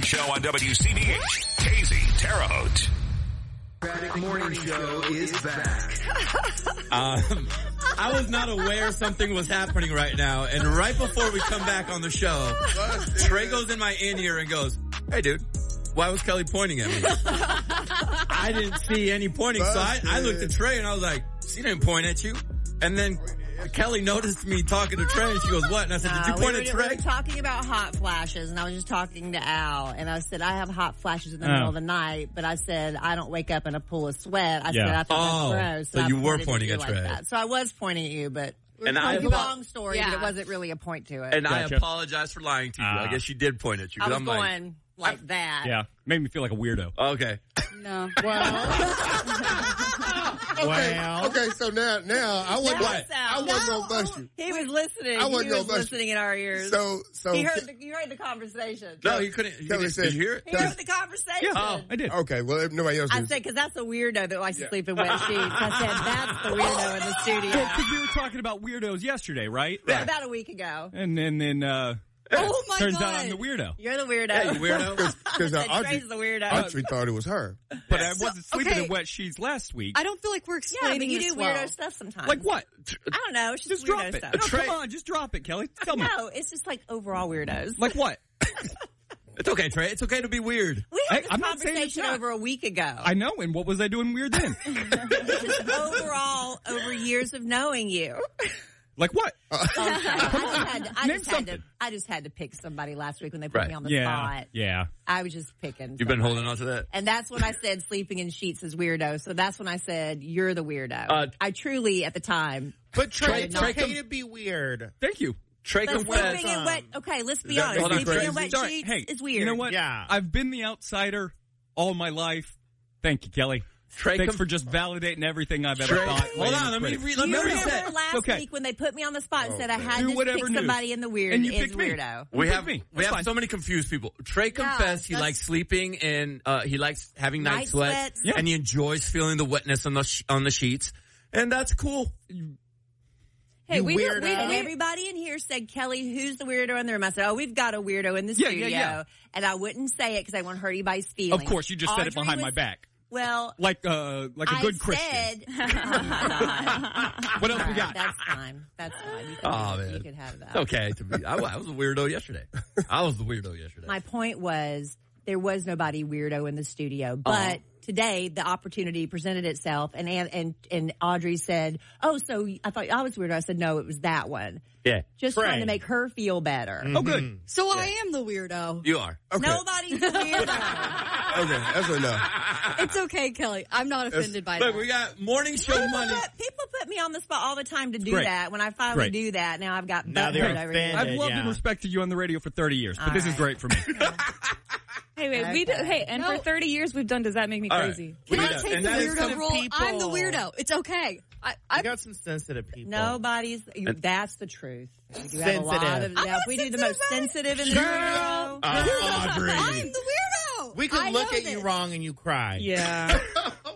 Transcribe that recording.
Morning Show on WCBH. Casey, Terre Haute. The Morning Show is back. I was not aware something was happening right now, and right before we come back on the show, Trey goes in my in-ear and goes, "Hey, dude, why was Kelly pointing at me?" I didn't see any pointing, so I looked at Trey and I was like, "She didn't point at you." And then Kelly noticed me talking to Trey, and she goes, "What?" And I said, "Did you point at Trey?" We were talking about hot flashes, and I was just talking to Al, and I said, I have hot flashes in the middle of the night, but I said, I don't wake up in a pool of sweat. I said, I thought that's gross. So you were pointing at Trey. Like that. So I was pointing at you, but and I long story, but it wasn't really a point to it. And I apologize for lying to you. I guess she did point at you. I was going like that. Yeah, made me feel like a weirdo. Okay. No. Well. Okay, so now I wasn't gonna bust you. He was listening. I wasn't he was gonna listening in our ears. So you heard the conversation. No, he couldn't. Did you hear it? He heard the conversation. Yeah, I did. Okay, well, if nobody else I said, because that's a weirdo that likes to sleep in wet sheets. I said, that's the weirdo in the studio. Well, because we were talking about weirdos yesterday, right? Yeah, about a week ago. And then, oh my turns God. out I'm the weirdo. You're the weirdo. Yeah, you weirdo. Because Trey's the weirdo. Audrey thought it was her. But I wasn't sleeping in wet sheets last week. I don't feel like we're explaining you do this well. weirdo stuff sometimes. Like what? I don't know. It's Just weirdo drop it. stuff. No, come on, just drop it, Kelly. Tell me. No, it's just like overall weirdos. Like what? It's okay, Trey. It's okay to be weird. We had this I'm not saying it's conversation not. over a week ago. I know, and what was I doing weird then? Just overall, over years of knowing you. Like what? I just had to pick somebody last week when they put me on the spot. Yeah. I was just picking. You've been holding on to that? And that's when I said sleeping in sheets is weirdo. So that's when I said, you're the weirdo. I truly, at the time. But Trey, it's okay to be weird. Thank you. Trey confessed. Sleeping in wet, okay, let's be honest. Sleeping in wet sheets is weird. You know what? Yeah. I've been the outsider all my life. Thank you, Kelly. Thanks for just validating everything I've ever thought. Hold on, let me read that. Last week when they put me on the spot and said I had to pick somebody in the weird and you is picked weirdo. We have so many confused people. Trey confessed he likes sleeping in, he likes having night sweats, and he enjoys feeling the wetness on the sheets, and that's cool. Hey, and everybody in here said, Kelly, who's the weirdo in the room? I said, we've got a weirdo in the studio. Yeah. And I wouldn't say it because I won't hurt anybody's feelings. Of course, you just said it behind my back. Well, like a good Christian. Oh my God. What else we got? That's fine. You could have that. Okay, I was a weirdo yesterday. I was the weirdo yesterday. My point was there was nobody weirdo in the studio, but today the opportunity presented itself, and Audrey said, "Oh, so I thought I was weirdo." I said, "No, it was that one." Yeah, just trying to make her feel better. Mm-hmm. Oh, good. So I am the weirdo. You are. Okay. Nobody's the weirdo. Okay, that's enough. It's okay, Kelly. I'm not offended by that. Look, we got morning show money. People put me on the spot all the time to do that. When I finally do that, now I've got butthurt over here. I've loved and respected you on the radio for 30 years, but this is great for me. And for 30 years we've done Does That Make Me Crazy? Can I take the weirdo role? I'm the weirdo. It's okay. I got some sensitive people. That's the truth. We do have a lot of, if we do the most sensitive in the world. Audrey. I'm the weirdo. We could look at you wrong and you cry. Yeah.